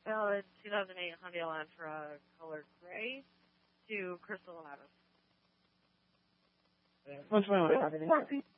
Valid 2008 Hyundai Elantra color gray to Crystal Lattice. Which one would have it?